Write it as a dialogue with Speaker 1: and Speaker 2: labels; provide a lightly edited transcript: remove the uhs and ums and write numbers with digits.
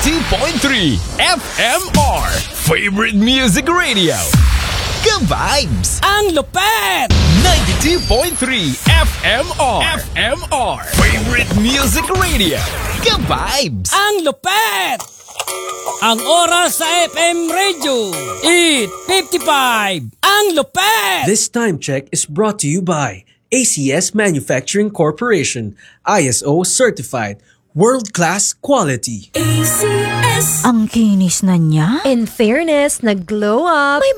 Speaker 1: 92.3 FMR Favorite Music Radio. Ka-vibes!
Speaker 2: Ang lupet!
Speaker 1: 92.3 FMR Favorite Music Radio. Ka-vibes!
Speaker 2: Ang lupet! Ang oras sa FM Radio, 8:55. Ang lupet!
Speaker 3: This time check is brought to you by ACS Manufacturing Corporation, ISO certified, world-class quality.
Speaker 4: ACS.
Speaker 5: Ang kinis na niya.
Speaker 4: In fairness, nag-glow up.
Speaker 5: May